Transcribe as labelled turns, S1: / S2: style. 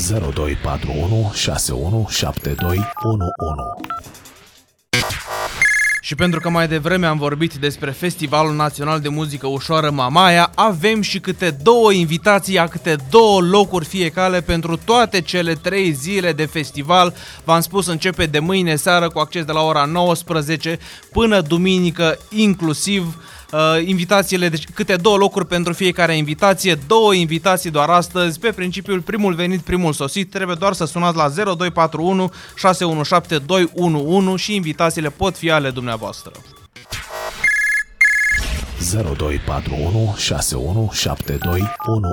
S1: 0241 617211.
S2: Și pentru că mai devreme am vorbit despre Festivalul Național de Muzică Ușoară Mamaia, avem și câte 2 invitații, a câte 2 locuri fiecare pentru toate cele 3 zile de festival. V-am spus, începe de mâine seară cu acces de la ora 19 până duminică inclusiv. Invitațiile, deci câte 2 locuri pentru fiecare invitație, 2 invitații doar astăzi, pe principiul primul venit, primul sosit. Trebuie doar să sunați la 0241 617 211 și invitațiile pot fi ale dumneavoastră.
S1: 0241 617211.